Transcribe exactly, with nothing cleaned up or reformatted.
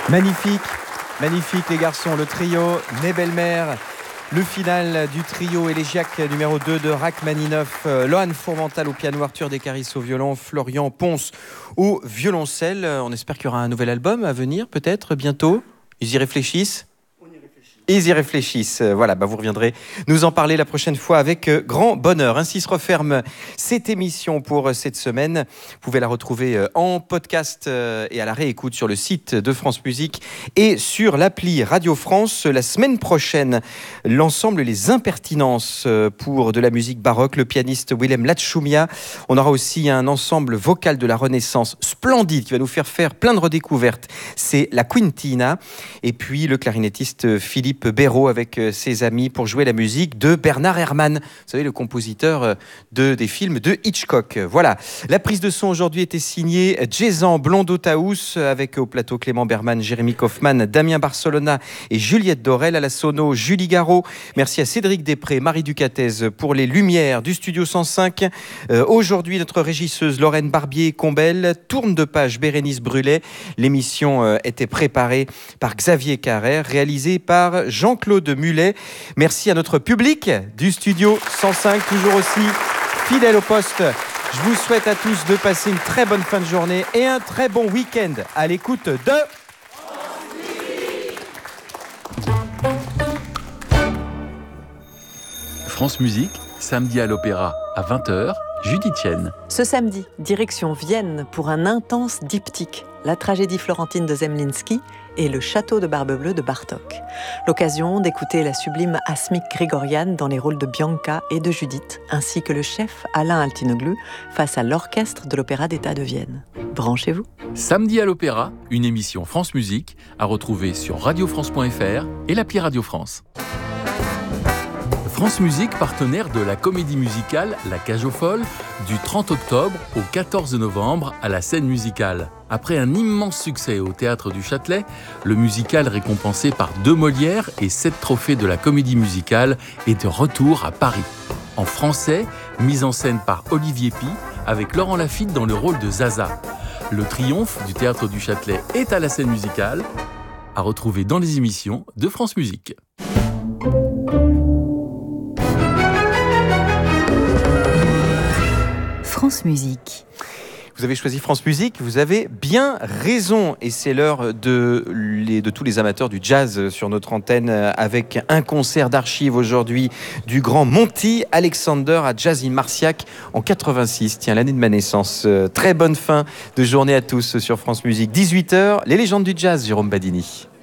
Magnifique, magnifique les garçons, le trio Mes Belles-Mères, le final du trio élégiaque numéro deux de Rachmaninoff, euh, Lohan Fourmental au piano, Arthur Descaris au violon, Florian Ponce au violoncelle. On espère qu'il y aura un nouvel album à venir peut-être bientôt. Ils y réfléchissent. Ils y réfléchissent. Voilà, bah vous reviendrez nous en parler la prochaine fois avec grand bonheur. Ainsi se referme cette émission pour cette semaine. Vous pouvez la retrouver en podcast et à la réécoute sur le site de France Musique et sur l'appli Radio France. La semaine prochaine, l'ensemble Les Impertinences pour de la musique baroque, le pianiste Willem Latchoumia. On aura aussi un ensemble vocal de la Renaissance splendide qui va nous faire faire plein de redécouvertes. C'est la Quintina. Et puis le clarinettiste Philippe Béraud avec ses amis pour jouer la musique de Bernard Herrmann, vous savez, le compositeur de, des films de Hitchcock. Voilà, la prise de son aujourd'hui était signée Jason Blondeau-Taous avec au plateau Clément Berman, Jérémy Kaufmann, Damien Barcelona et Juliette Dorel. À la sono, Julie Garot. Merci à Cédric Després, Marie Ducatez pour les lumières du Studio cent cinq. Euh, aujourd'hui, notre régisseuse Lorraine Barbier-Combel, tourne de page Bérénice Brulet. L'émission euh, était préparée par Xavier Carrère, réalisée par Jean-Claude Mulet. Merci à notre public du Studio cent cinq, toujours aussi fidèle au poste. Je vous souhaite à tous de passer une très bonne fin de journée et un très bon week-end à l'écoute de... France Musique, samedi à l'Opéra à vingt heures, Judith Chen. Ce samedi, direction Vienne pour un intense diptyque, la tragédie florentine de Zemlinsky et le château de Barbe-Bleue de Bartók. L'occasion d'écouter la sublime Asmik Grigorian dans les rôles de Bianca et de Judith, ainsi que le chef Alain Altinoglu face à l'orchestre de l'Opéra d'État de Vienne. Branchez-vous. Samedi à l'Opéra, une émission France Musique à retrouver sur radio france point f r et l'appli Radio France. France Musique, partenaire de la comédie musicale La Cage aux Folles, du trente octobre au quatorze novembre à la Scène Musicale. Après un immense succès au Théâtre du Châtelet, le musical récompensé par deux Molières et sept trophées de la comédie musicale est de retour à Paris. En français, mise en scène par Olivier Py, avec Laurent Lafitte dans le rôle de Zaza. Le triomphe du Théâtre du Châtelet est à la Scène Musicale, à retrouver dans les émissions de France Musique. France Musique. Vous avez choisi France Musique, vous avez bien raison. Et c'est l'heure de, les, de tous les amateurs du jazz sur notre antenne avec un concert d'archives aujourd'hui du grand Monty Alexander à Jazz in Marciac en quatre-vingt-six. Tiens, l'année de ma naissance. Très bonne fin de journée à tous sur France Musique. dix-huit heures, les légendes du jazz, Jérôme Badini.